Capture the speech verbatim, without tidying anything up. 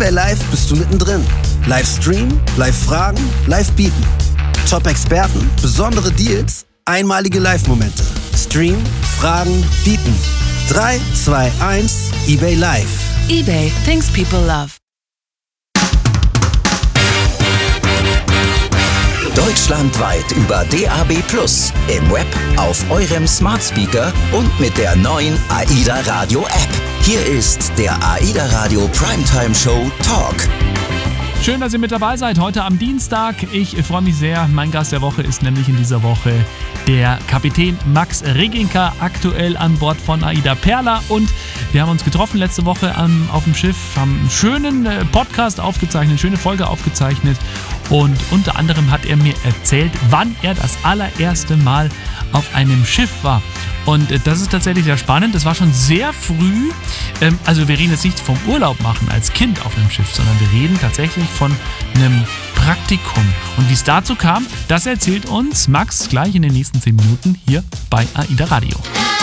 eBay Live bist du mittendrin. Live streamen, live fragen, live bieten. Top-Experten, besondere Deals, einmalige Live-Momente. Stream, fragen, bieten. drei, zwei, eins, eBay Live. eBay, things people love. Deutschlandweit über D A B plus, im Web, auf eurem Smart Speaker und mit der neuen AIDA Radio App. Hier ist der AIDA Radio Primetime Show Talk. Schön, dass ihr mit dabei seid, heute am Dienstag. Ich freue mich sehr. Mein Gast der Woche ist nämlich in dieser Woche der Kapitän Max Reginka, aktuell an Bord von AIDA Perla. Und wir haben uns getroffen letzte Woche am, auf dem Schiff, haben einen schönen Podcast aufgezeichnet, eine schöne Folge aufgezeichnet. Und unter anderem hat er mir erzählt, wann er das allererste Mal auf einem Schiff war. Und das ist tatsächlich sehr spannend. Das war schon sehr früh. Also wir reden jetzt nicht vom Urlaub machen als Kind auf einem Schiff, sondern wir reden tatsächlich von einem Praktikum. Und wie es dazu kam, das erzählt uns Max gleich in den nächsten zehn Minuten hier bei AIDA Radio.